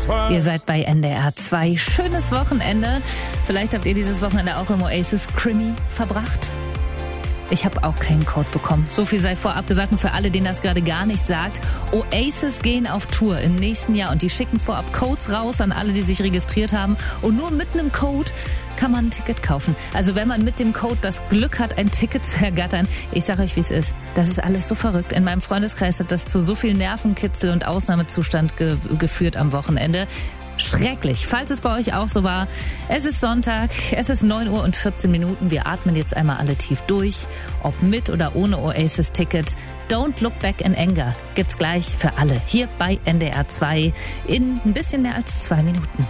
Ihr seid bei NDR 2. Schönes Wochenende. Vielleicht habt ihr dieses Wochenende auch im Oasis Krimi verbracht. Ich habe auch keinen Code bekommen. So viel sei vorab gesagt und für alle, denen das gerade gar nichts sagt. Oasis gehen auf Tour im nächsten Jahr und die schicken vorab Codes raus an alle, die sich registriert haben. Und nur mit einem Code kann man ein Ticket kaufen. Also wenn man mit dem Code das Glück hat, ein Ticket zu ergattern, ich sage euch, wie es ist. Das ist alles so verrückt. In meinem Freundeskreis hat das zu so viel Nervenkitzel und Ausnahmezustand geführt am Wochenende. Schrecklich. Falls es bei euch auch so war, es ist Sonntag, es ist 9:14 Uhr. Wir atmen jetzt einmal alle tief durch. Ob mit oder ohne Oasis-Ticket. Don't Look Back in Anger gibt's gleich für alle hier bei NDR 2 in ein bisschen mehr als 2 Minuten.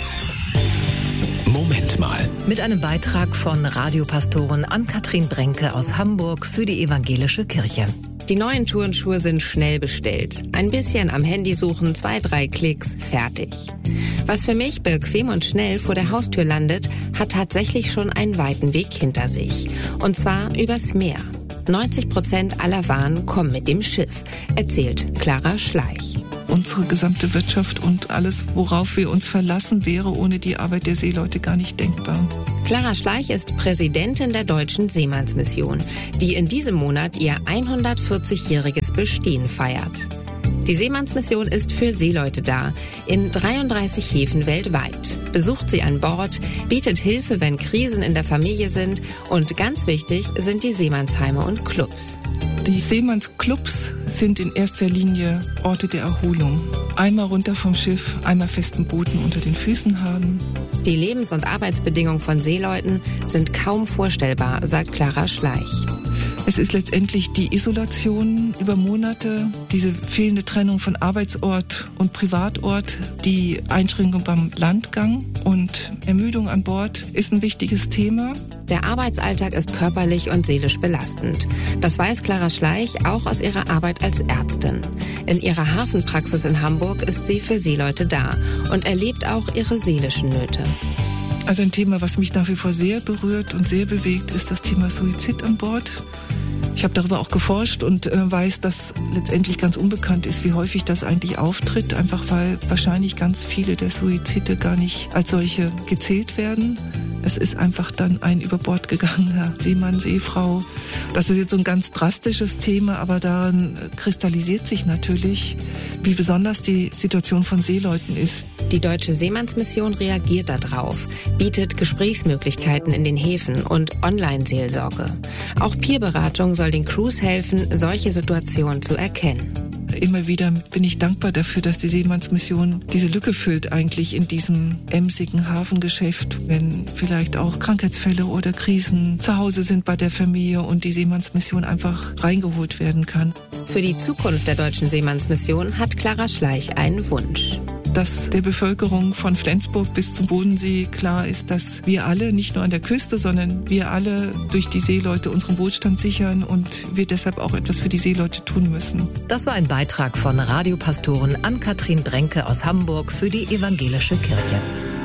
Moment mal. Mit einem Beitrag von Radiopastorin Ann-Kathrin Brenke aus Hamburg für die Evangelische Kirche. Die neuen Turnschuhe sind schnell bestellt. Ein bisschen am Handy suchen, 2-3 Klicks, fertig. Was für mich bequem und schnell vor der Haustür landet, hat tatsächlich schon einen weiten Weg hinter sich. Und zwar übers Meer. 90% aller Waren kommen mit dem Schiff, erzählt Clara Schleich. Unsere gesamte Wirtschaft und alles, worauf wir uns verlassen, wäre ohne die Arbeit der Seeleute gar nicht denkbar. Clara Schleich ist Präsidentin der Deutschen Seemannsmission, die in diesem Monat ihr 140-jähriges Bestehen feiert. Die Seemannsmission ist für Seeleute da, in 33 Häfen weltweit. Besucht sie an Bord, bietet Hilfe, wenn Krisen in der Familie sind und ganz wichtig sind die Seemannsheime und Clubs. Die Seemannsclubs sind in erster Linie Orte der Erholung. Einmal runter vom Schiff, einmal festen Boden unter den Füßen haben. Die Lebens- und Arbeitsbedingungen von Seeleuten sind kaum vorstellbar, sagt Clara Schleich. Es ist letztendlich die Isolation über Monate, diese fehlende Trennung von Arbeitsort und Privatort, die Einschränkung beim Landgang und Ermüdung an Bord ist ein wichtiges Thema. Der Arbeitsalltag ist körperlich und seelisch belastend. Das weiß Clara Schleich auch aus ihrer Arbeit als Ärztin. In ihrer Hafenpraxis in Hamburg ist sie für Seeleute da und erlebt auch ihre seelischen Nöte. Also ein Thema, was mich nach wie vor sehr berührt und sehr bewegt, ist das Thema Suizid an Bord. Ich habe darüber auch geforscht und weiß, dass letztendlich ganz unbekannt ist, wie häufig das eigentlich auftritt, einfach weil wahrscheinlich ganz viele der Suizide gar nicht als solche gezählt werden. Es ist einfach dann ein über Bord gegangener Seemann, Seefrau. Das ist jetzt so ein ganz drastisches Thema, aber daran kristallisiert sich natürlich, wie besonders die Situation von Seeleuten ist. Die Deutsche Seemannsmission reagiert darauf, bietet Gesprächsmöglichkeiten in den Häfen und Online-Seelsorge. Auch Peerberatung soll den Crews helfen, solche Situationen zu erkennen. Immer wieder bin ich dankbar dafür, dass die Seemannsmission diese Lücke füllt eigentlich in diesem emsigen Hafengeschäft, wenn vielleicht auch Krankheitsfälle oder Krisen zu Hause sind bei der Familie und die Seemannsmission einfach reingeholt werden kann. Für die Zukunft der Deutschen Seemannsmission hat Clara Schleich einen Wunsch. Dass der Bevölkerung von Flensburg bis zum Bodensee klar ist, dass wir alle, nicht nur an der Küste, sondern wir alle durch die Seeleute unseren Wohlstand sichern und wir deshalb auch etwas für die Seeleute tun müssen. Das war ein Beitrag von Radiopastorin Ann-Kathrin Brenke aus Hamburg für die Evangelische Kirche.